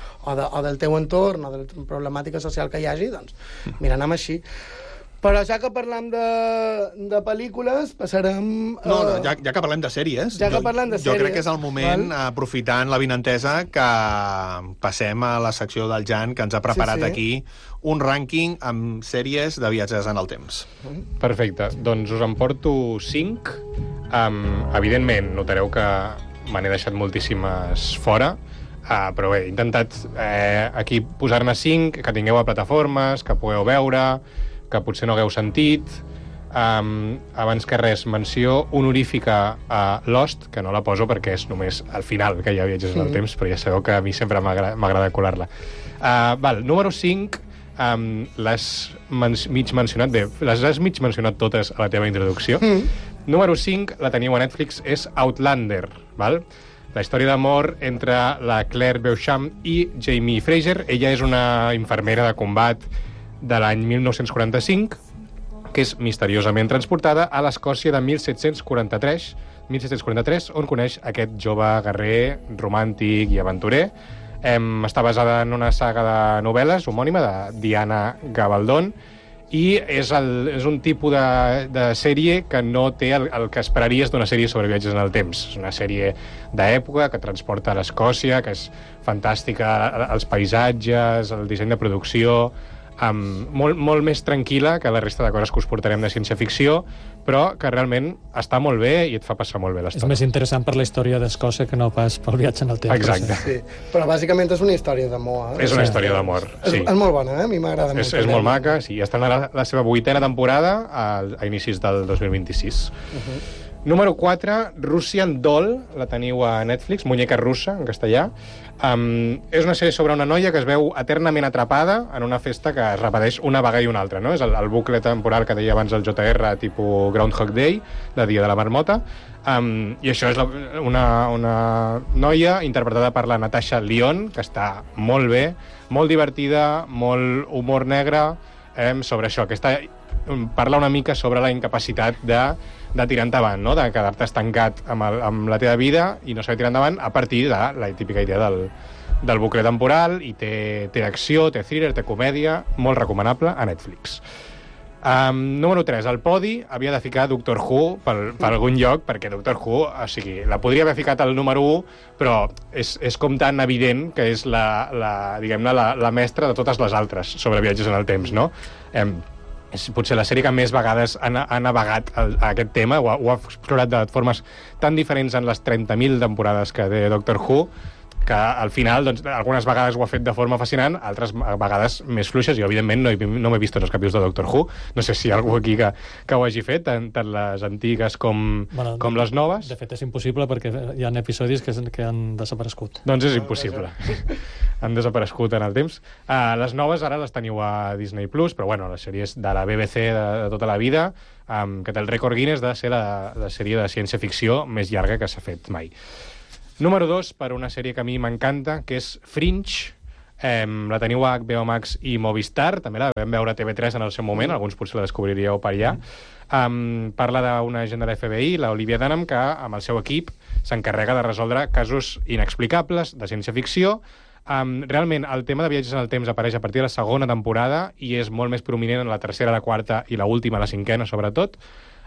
o del teu entorn o de la problemàtica social que hi hagi, doncs, mira, anem així. Però ja que parlem de pel·lícules, passarem... Ja que parlem de sèries, jo crec que és el moment, aprofitant l'avinentesa, que passem a la secció del Jan, que ens ha preparat aquí un rànquing amb sèries de viatges en el temps. Perfecte. Doncs us en porto 5. Evidentment, notareu que me n'he deixat moltíssimes fora, però bé, he intentat aquí posar-ne 5, que tingueu a plataformes, que pugueu veure, que potser no hagueu sentit. Abans que res, menció honorífica a Lost, que no la poso perquè és només al final que hi ha viatges en el temps, però ja sabeu que a mi sempre m'agrada colar-la. Número 5, l'has mig mencionat, bé, les has mig mencionat totes a la teva introducció. Número 5, la teniu a Netflix, és Outlander, val? La història d'amor entre la Claire Beauchamp i Jamie Fraser. Ella és una infermera de combat de l'any 1945, que és misteriosament transportada a l'Escòcia de 1743 1743, on coneix aquest jove guerrer romàntic i aventurer. Està basada en una saga de novel·les homònima de Diana Gabaldon, i és un tipus de sèrie que no té el que esperaries d'una sèrie sobre viatges en el temps. És una sèrie d'època que transporta a l'Escòcia, que és fantàstica, els paisatges, el disseny de producció, molt més tranquil·la que la resta de coses que us portarem de ciència-ficció, però que realment està molt bé i et fa passar molt bé l'estona. És més interessant per la història d'Escòcia que no pas pel viatge en el temps. Exacte. Sí, però bàsicament és una història d'amor. És una història d'amor, sí. És molt bona, a mi m'agrada molt. És molt maca, sí. Està en la seva 8a temporada a inicis del 2026. Número 4, Russian Doll, la teniu a Netflix, Muñeca russa, en castellà. És una sèrie sobre una noia que es veu eternament atrapada en una festa que es repeteix una vegada i una altra, no? És el bucle temporal que deia abans el JR, tipus Groundhog Day, de Dia de la Marmota. I això és una noia interpretada per la Natasha Lyonne, que està molt bé, molt divertida, molt humor negre, sobre això, que parla una mica sobre la incapacitat de tirar endavant, no? De quedar-te estancat amb la teva vida i no saber tirar endavant a partir de la típica idea del bucle temporal, i té acció, té thriller, té comèdia, molt recomanable a Netflix. Número 3, al podi havia de ficar Doctor Who per algun lloc, perquè Doctor Who, o sigui, la podria haver ficat al número 1, però és com tan evident que és diguem-ne, la mestra de totes les altres sobre viatges en el temps, no? És potser la sèrie que més vegades ha navegat a aquest tema, ho ha explorat de formes tan diferents en les 30.000 temporades que té Doctor Who, que al final, doncs, algunes vegades ho ha fet de forma fascinant, altres vegades més fluixes. Jo, evidentment, no m'he vist tots els capítols de Doctor Who. No sé si hi ha algú aquí que ho hagi fet, tant les antigues com les noves. De fet, és impossible perquè hi ha episodis que han desaparegut. Doncs és impossible. Han desaparegut en el temps. Les noves ara les teniu a Disney+, però bueno, les sèries de la BBC de tota la vida, que té el rècord Guinness de ser la sèrie de ciència-ficció més llarga que s'ha fet mai. Número 2, per una sèrie que a mi m'encanta, que és Fringe. La teniu a HBO Max i Movistar, també la vam veure a TV3 en el seu moment, alguns potser la descobriríeu per allà. Parla d'una agent de la FBI, la Olivia Dunham, que amb el seu equip s'encarrega de resoldre casos inexplicables de ciència-ficció. Realment, el tema de viatges en el temps apareix a partir de la segona temporada i és molt més prominent en la tercera, la quarta i la última, la cinquena, sobretot.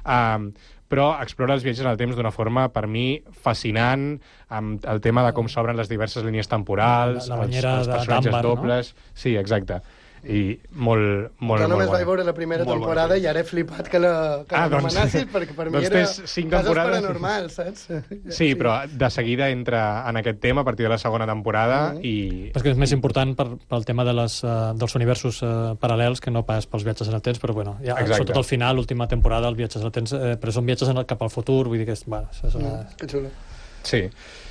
Però explora els viatges en el temps d'una forma, per mi, fascinant, amb el tema de com s'obren les diverses línies temporals, la banyera els personatges d'Àmbar, dobles... No? Sí, exacte. I molt jo només bona. vaig veure la primera temporada i ara he flipat que l'anomenassis, perquè per mi era casos paranormals, saps? Sí, però de seguida entra en aquest tema a partir de la segona temporada i... Però és que és més important pel tema dels universos paral·lels que no pas pels viatges en el temps, però bueno, ja, sobretot al final, l'última temporada, els viatges en el temps, però són viatges cap al futur, vull dir que és una... Que xulo. Sí.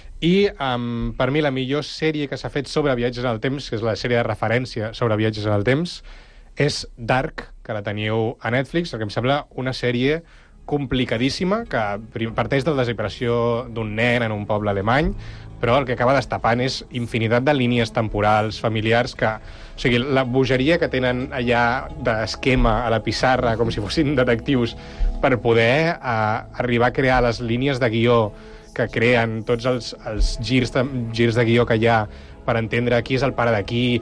I per mi la millor sèrie que s'ha fet sobre viatges en el temps, que és la sèrie de referència sobre viatges en el temps, és Dark, que la teniu a Netflix, que em sembla una sèrie complicadíssima, que parteix de la desaparició d'un nen en un poble alemany, però el que acaba destapant és infinitat de línies temporals, familiars, o sigui, la bogeria que tenen allà d'esquema a la pissarra, com si fossin detectius, per poder arribar a crear les línies de guió que creen tots els girs de guió que hi ha per entendre qui és el pare d'aquí,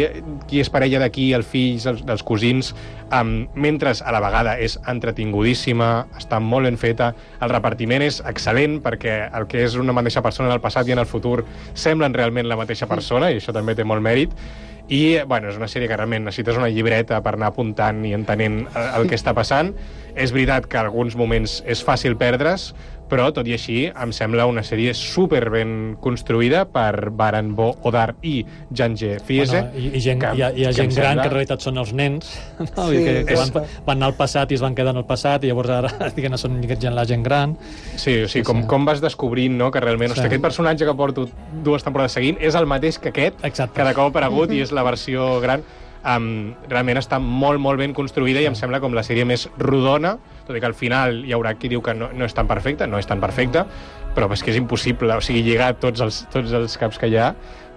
qui és parella d'aquí, els fills, dels cosins, mentre a la vegada és entretingudíssima, està molt ben feta, el repartiment és excel·lent perquè el que és una mateixa persona en el passat i en el futur semblen realment la mateixa persona, i això també té molt mèrit. I, bueno, és una sèrie que realment necessites una llibreta per anar apuntant i entenent el que està passant. És veritat que en alguns moments és fàcil perdre's, però, tot i així, em sembla una sèrie super ben construïda per Baran Bo Odar i Jange Fiese. Bueno, hi ha gent gran que en realitat són els nens, no? Sí, que van anar al passat i es van quedar en el passat, i llavors ara són la gent gran. Sí, o sigui, com vas descobrint, no?, que realment aquest personatge que porto 2 temporades seguint és el mateix que aquest, que de cop ha aparegut i és la versió gran. Realment està molt, molt ben construïda i em sembla com la sèrie més rodona, tot i que al final hi haurà qui diu que no és tan perfecta, però és que és impossible, o sigui, lligar tots els caps que hi ha,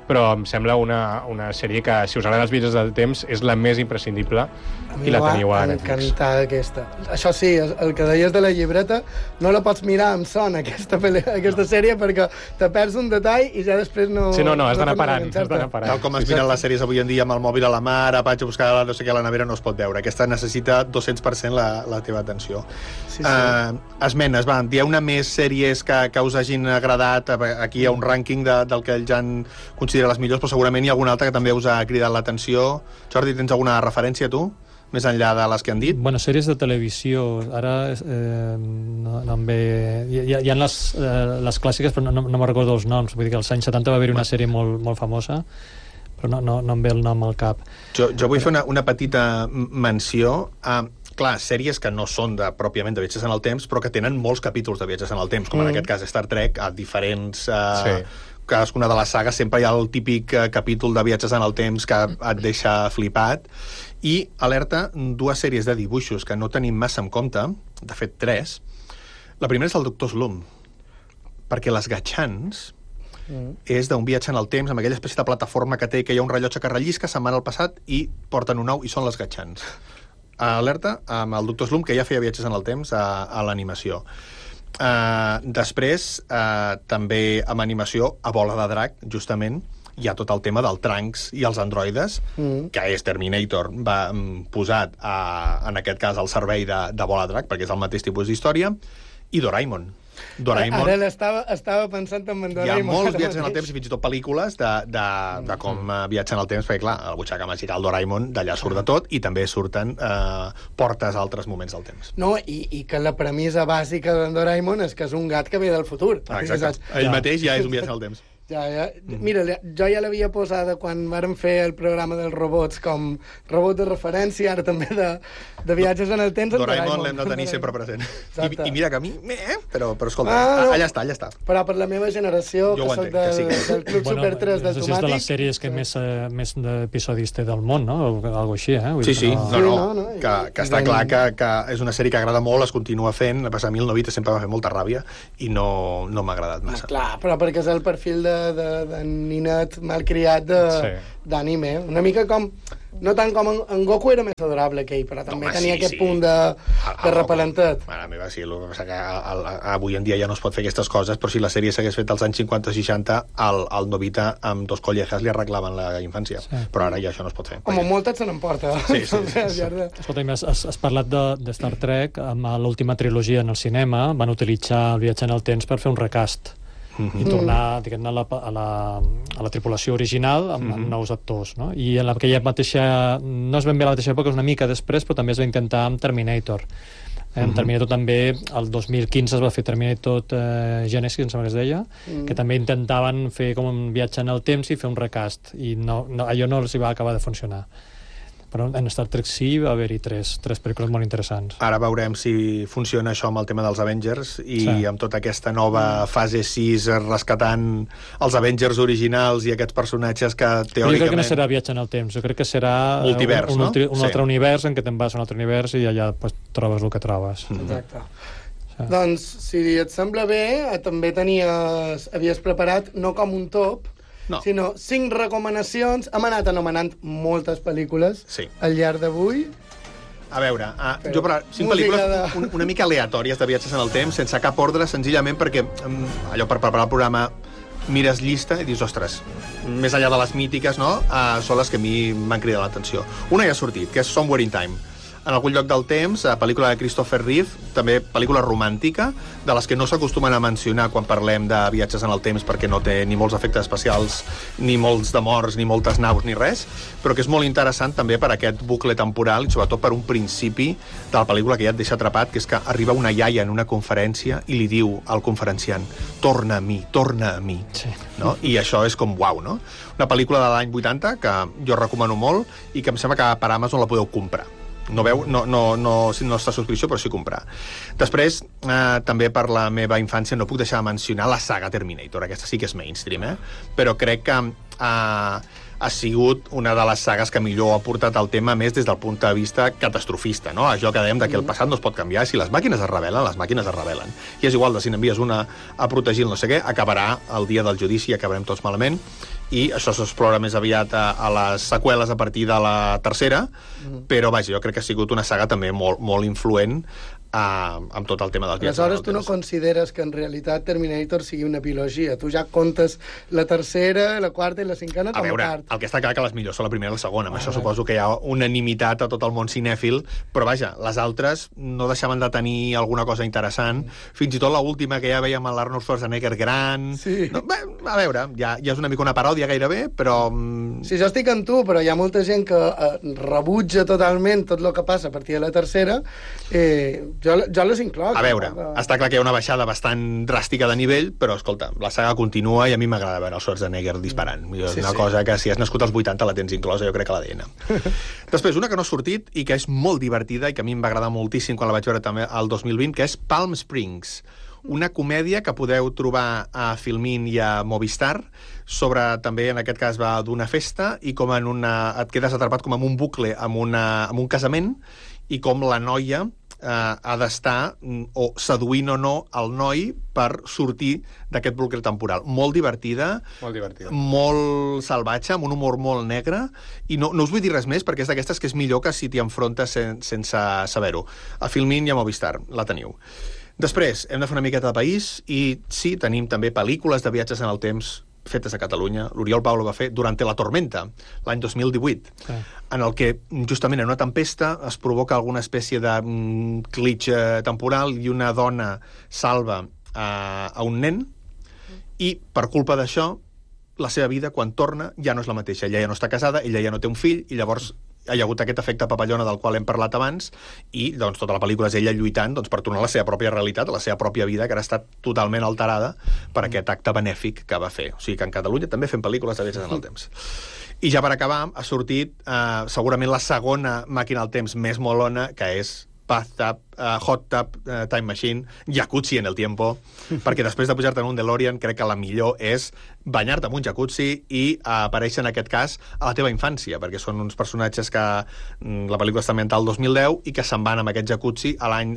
però em sembla una sèrie que, si us agraden els viatges del temps, és la més imprescindible i la teniu a Netflix. Encantada aquesta. Això sí, el que deies de la llibreta, no la pots mirar amb son, aquesta sèrie, perquè te perds un detall i ja després no... Sí, no, has d'anar parant. Tal com es miren les sèries avui en dia amb el mòbil a la mà, ara vaig a buscar no sé què a la nevera, no es pot veure. Aquesta necessita 200% la teva atenció. Sí. Esmenes, va, dieu una més sèries que us hagin agradat. Aquí hi ha un rànquing del que el Jan considera les millors, però segurament hi ha alguna altra que també us ha cridat l'atenció. Jordi, tens alguna referència, tu? Més enllà de les que han dit? Bueno, sèries de televisió. Ara no em ve... Hi ha les clàssiques, però no me'n recordo els noms. Vull dir que als anys 70 va haver una sèrie molt famosa, però no em ve el nom al cap. Jo vull fer una petita menció a... Clar, sèries que no són pròpiament de viatges en el temps, però que tenen molts capítols de viatges en el temps, com en aquest cas Star Trek, a diferents... Cadascuna de les sagues sempre hi ha el típic capítol de viatges en el temps que et deixa flipat. I, alerta, dues sèries de dibuixos que no tenim massa en compte, de fet 3. La primera és el Doctor Slump, perquè les Gatchans és d'un viatge en el temps, amb aquella espècie de plataforma que té, que hi ha un rellotge que rellisca, se'n van al passat i porten un nou, i són les Gatchans. Alerta, amb el Doctor Slump, que ja feia viatges en el temps a l'animació. Després, també amb animació, a Bola de Drac, justament, hi ha tot el tema del Trunks i els androides, que és Terminator posat, en aquest cas, al servei de Bola de Drac, perquè és el mateix tipus d'història, i Doraemon. Ara estava pensant en Doraemon. Hi ha molts viatges en el temps i fins i tot pel·lícules de com viatgen en el temps, perquè clar, el butxaca màgic, el Doraemon, d'allà surt de tot, i també surten portes a altres moments del temps. No, i que la premissa bàsica d'en Doraemon és que és un gat que ve del futur. Exacte. Ell mateix ja és un viatge en el temps. Mira, jo ja l'havia posada quan vàrem fer el programa dels robots com robot de referència, ara també de viatges en el temps. Doraemon l'hem de tenir sempre present. I mira que a mi... Però escolta, allà està. Però per la meva generació, que soc del Club Super 3 del Tomàtic... És de les sèries que més episodis té del món, no? Algo així, eh? Sí. Que està clar que és una sèrie que agrada molt, es continua fent. A passar, a mi el Novita sempre m'ha fet molta ràbia i no m'ha agradat massa. Clar, però perquè és el perfil de ninet malcriat d'anime. Una mica com... No tant com en Goku era més adorable que ell, però també tenia aquest punt de repelentet. Mare meva, sí, el que passa que avui en dia ja no es pot fer aquestes coses, però si la sèrie s'hagués fet als anys 50-60, el Novita amb 2 collejas li arreglaven la infància. Però ara ja això no es pot fer. Com molt et se n'emporta. Sí. Escolta, has parlat de Star Trek, amb l'última trilogia en el cinema van utilitzar el viatge en el temps per fer un recast i tornar, diguem-ne, a la tripulació original amb nous actors, no? I en aquella mateixa... No és ben bé la mateixa època, és una mica després, però també es va intentar amb Terminator. En Terminator també, el 2015 es va fer Terminator Genesis, em sembla que es deia, que també intentaven fer com un viatge en el temps i fer un recast, i allò no els va acabar de funcionar. Però en Star Trek sí va haver-hi tres pel·lícules molt interessants. Ara veurem si funciona això amb el tema dels Avengers i amb tota aquesta nova fase 6 rescatant els Avengers originals i aquests personatges que teòricament... Jo crec que no serà viatge en el temps, jo crec que serà multivers, un altre univers en què te'n vas a un altre univers i allà trobes el que trobes. Exacte. Doncs, si et sembla bé, també havies preparat, no com un top, sinó 5 recomanacions. Hem anat anomenant moltes pel·lícules al llarg d'avui. A veure, jo 5 pel·lícules una mica aleatòries de viatges en el temps, sense cap ordre, senzillament perquè allò per preparar el programa mires llista i dius, ostres, més enllà de les mítiques, no? Són les que a mi m'han cridat l'atenció. Una ja ha sortit, que és Somewhere in Time. En algun lloc del temps, pel·lícula de Christopher Reeve, també pel·lícula romàntica, de les que no s'acostumen a mencionar quan parlem de viatges en el temps perquè no té ni molts efectes especials, ni molts de morts, ni moltes naus, ni res, però que és molt interessant també per aquest bucle temporal i sobretot per un principi de la pel·lícula que ja et deixa atrapat, que és que arriba una iaia en una conferència i li diu al conferenciant torna a mi. No? I això és com uau, no? Una pel·lícula de l'any 80 que jo recomano molt i que em sembla que per Amazon la podeu comprar. No està a subscripció, però sí comprar. Després, també per la meva infància, no puc deixar de mencionar la saga Terminator. Aquesta sí que és mainstream, però crec que ha sigut una de les sagues que millor ha portat el tema més des del punt de vista catastrofista, no? Això que dèiem que el passat no es pot canviar, si les màquines es rebel·len, les màquines es rebel·len. I és igual de si n'envies una a protegir el no sé què, acabarà el dia del judici i acabarem tots malament, i això s'explora més aviat a les seqüeles a partir de la tercera, però vaja, jo crec que ha sigut una saga també molt influent amb tot el tema dels viatges. Aleshores, tu no consideres que en realitat Terminator sigui una biologia. Tu ja comptes la tercera, la quarta i la cinquena com a part. El que està clar que les millors són la primera i la segona. Amb això suposo que hi ha unanimitat a tot el món cinèfil, però vaja, les altres no deixaven de tenir alguna cosa interessant. Fins i tot l'última que ja veiem a l'Arnold Schwarzenegger gran... Sí. No, bé, a veure, ja és una mica una paròdia gairebé, però... Sí, jo estic amb tu, però hi ha molta gent que rebutja totalment tot el que passa a partir de la tercera. Jo les incloc. A veure, està clar que hi ha una baixada bastant dràstica de nivell, però, escolta, la saga continua i a mi m'agrada veure el Schwarzenegger disparant. És una cosa que si has nascut als 80 la tens inclosa, jo crec que a l'ADN. Després, una que no ha sortit i que és molt divertida i que a mi em va agradar moltíssim quan la vaig veure també el 2020, que és Palm Springs, una comèdia que podeu trobar a Filmin i a Movistar, sobre, també, en aquest cas, va d'una festa i com et quedes atrapat com en un bucle, amb un casament, i com la noia ha d'estar o seduint o no el noi per sortir d'aquest bucle temporal. Molt divertida, molt salvatge, amb un humor molt negre, i no us vull dir res més perquè és d'aquestes que és millor que si t'hi enfrontes sense saber-ho. A Filmin i a Movistar la teniu. Després, hem de fer una miqueta de país i sí, tenim també pel·lícules de viatges en el temps fetes a Catalunya. L'Oriol Paulo va fer Durante la tormenta, l'any 2018, en el que, justament en una tempesta, es provoca alguna espècie de glitch temporal i una dona salva a un nen i, per culpa d'això, la seva vida, quan torna, ja no és la mateixa. Ella ja no està casada, ella ja no té un fill, i llavors hi ha hagut aquest efecte papallona del qual hem parlat abans, i doncs, tota la pel·lícula és ella lluitant per tornar a la seva pròpia realitat, a la seva pròpia vida, que ara està totalment alterada per aquest acte benèfic que va fer. O sigui que en Catalunya també fem pel·lícules de viatges en el temps. I ja per acabar, ha sortit segurament la segona màquina del temps més molona, que és Bathtub, Hot Tub, Time Machine, Jacuzzi en el tiempo, perquè després de pujar-te en un DeLorean crec que la millor és banyar-te en un jacuzzi i aparèixer en aquest cas a la teva infància, perquè són uns personatges que la pel·lícula està ambientada el 2010 i que se'n van amb aquest jacuzzi a l'any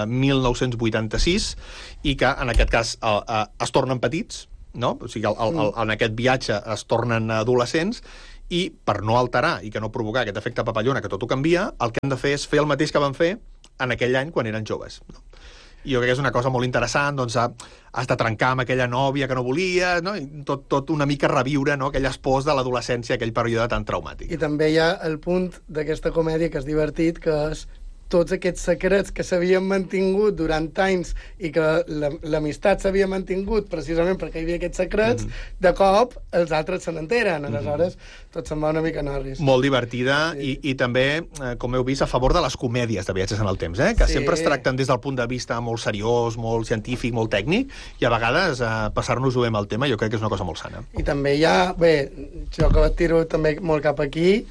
1986 i que en aquest cas es tornen petits, no? O sigui, en aquest viatge es tornen adolescents, i per no alterar i que no provocar aquest efecte papallona que tot ho canvia, el que han de fer és fer el mateix que van fer en aquell any quan eren joves. No? I jo crec que és una cosa molt interessant, doncs has de trencar amb aquella nòvia que no volia, no? I tot una mica reviure, no? Aquelles pors de l'adolescència, aquell període tan traumàtic. I també hi ha el punt d'aquesta comèdia que és divertit, que és tots aquests secrets que s'havien mantingut durant anys i que l'amistat s'havia mantingut precisament perquè hi havia aquests secrets, de cop els altres se n'enteren, aleshores tot se'n va una mica norris. Molt divertida, sí. I també, com heu vist, a favor de les comèdies de viatges en el temps, que sempre es tracten des del punt de vista molt seriós, molt científic, molt tècnic, i a vegades passar-nos-ho bé amb el tema jo crec que és una cosa molt sana. I també hi ha, bé, jo que tiro també molt cap aquí,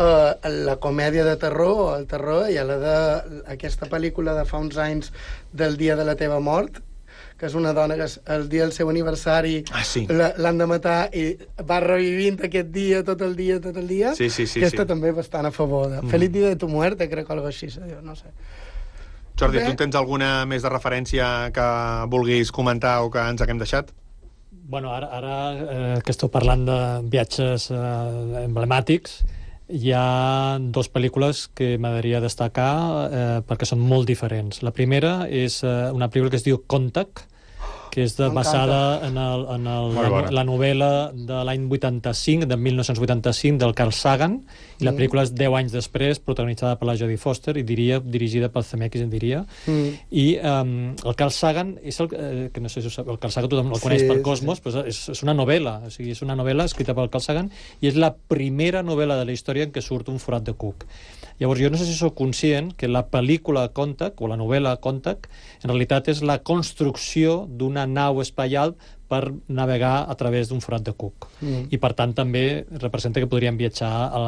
la comèdia de terror, el terror, i a la d'aquesta pel·lícula de fa uns anys del dia de la teva mort, que és una dona que el dia del seu aniversari l'han de matar i va revivint aquest dia, tot el dia. Sí. Aquesta també bastant a favor de Feliz dia de tu muerte, crec que algo així se diu, no sé. Jordi, tu tens alguna més de referència que vulguis comentar o que ens haguem deixat? Bueno, ara que esteu parlant de viatges emblemàtics, hi ha dues pel·lícules que m'agradaria destacar perquè són molt diferents. La primera és una pel·lícula que es diu Contact, que és basada en la novel·la de l'any 85, de 1985, del Carl Sagan, i la pel·lícula és 10 anys després, protagonitzada per la Jodie Foster, i dirigida pel Zemeckis, diria. I el Carl Sagan, que no sé si el Carl Sagan tothom el coneix per Cosmos, però és una novel·la, o sigui, és una novel·la escrita pel Carl Sagan, i és la primera novel·la de la història en què surt un forat de cuc. Llavors, jo no sé si sóc conscient que la pel·lícula Contact, o la novel·la Contact, en realitat és la construcció d'una nau espacial per navegar a través d'un forat de cuc. I, per tant, també representa que podríem viatjar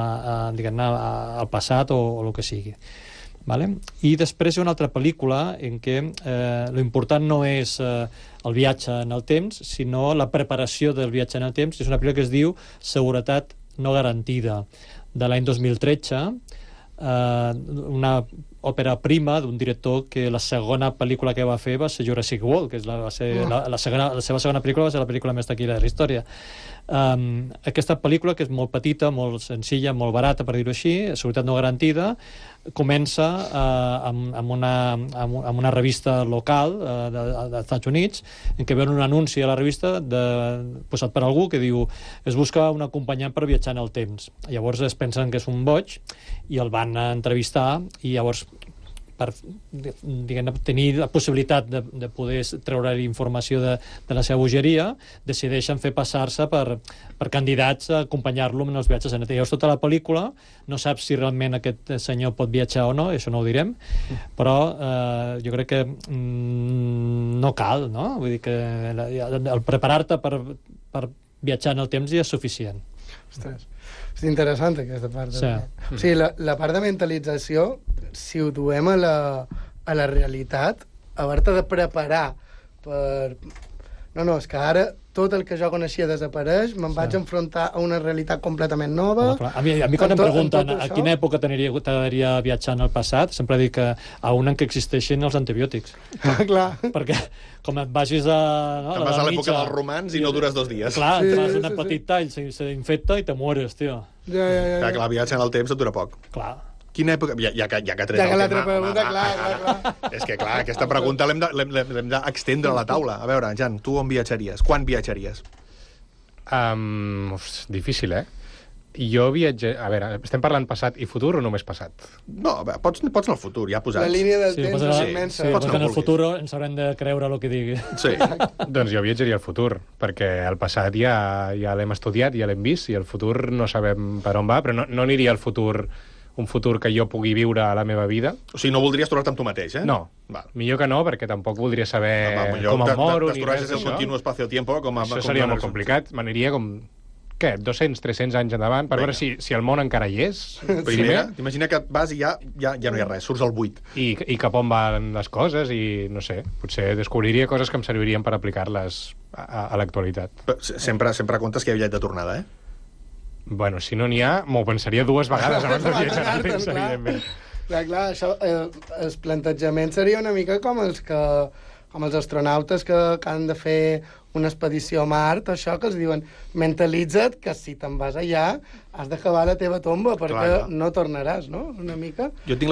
al passat o el que sigui. Vale? I després hi ha una altra pel·lícula en què l'important no és el viatge en el temps, sinó la preparació del viatge en el temps. És una pel·lícula que es diu Seguretat no garantida de l'any 2013, una òpera prima d'un director que la segona pel·lícula que va fer va ser Jurassic World, que és la seva segona pel·lícula va ser la pel·lícula més taquillera de la història. Aquesta pel·lícula, que és molt petita, molt senzilla, molt barata, per dir-ho així, seguretat no garantida, comença amb una revista local dels Estats Units, en què veuen un anunci a la revista posat per algú que diu es busca un acompanyant per viatjar en el temps. Llavors es pensen que és un boig i el van entrevistar, i llavors per tenir la possibilitat de poder treure informació de la seva bogeria, decideixen fer passar-se per candidats a acompanyar-lo en els viatges en el temps. Llavors, tota la pel·lícula no saps si realment aquest senyor pot viatjar o no, això no ho direm, però jo crec que no cal, no? Vull dir que el preparar-te per viatjar en el temps ja és suficient. Ostres, és interessant aquesta part. Sí. O sigui, la part de mentalització, si ho duem a la realitat, haver-te de preparar per... No, és que ara tot el que jo coneixia desapareix, me'n vaig enfrontar a una realitat completament nova. A mi quan em pregunten a quina època t'agradaria viatjar en el passat, sempre dic que a una en què existeixin els antibiòtics. Clar. Perquè com et vagis a... Te'n vas a l'època dels romans i no dures 2 dies. Clar, et fas un petit tall, s'infecta i te mueres, tio. Clar, que la viatge en el temps et dura poc. Clar. Quina època... Ja que tret el tema... Clar. És que, clar, aquesta pregunta l'hem d'extendre a la taula. A veure, Jan, tu on viatjaries? Quan viatjaries? Difícil, Jo viatge... A veure, estem parlant passat i futur o només passat? No, pots anar al futur, ja posats. La línia del temps és immensa. Sí, en el futur ens haurem de creure el que digui. Sí. Doncs jo viatjaria al futur, perquè el passat ja l'hem estudiat, ja l'hem vist, i el futur no sabem per on va, però no aniria al futur... un futur que jo pugui viure a la meva vida. O sigui, no voldries tornar-te amb tu mateix, No. Val. Millor que no, perquè tampoc voldria saber com em moro ni res d'això. El continuo espacio-tiempo Això seria molt complicat. M'aniria com... Què? 200, 300 anys endavant per veure si el món encara hi és. Primera, imagina que vas i ja no hi ha res, surts al buit. I cap on van les coses i, no sé, potser descobriria coses que em servirien per aplicar-les a l'actualitat. Sempre comptes que hi ha bitllet de tornada, Bueno, si no n'hi ha, m'ho pensaria 2 vegades abans de viatjar al temps, evidentment. Clar, això, el plantejament seria una mica com els astronautes que han de fer una expedició a Mart, això que els diuen, mentalitza't que si te'n vas allà has d'acabar la teva tomba, perquè no tornaràs, no? Una mica. Jo tinc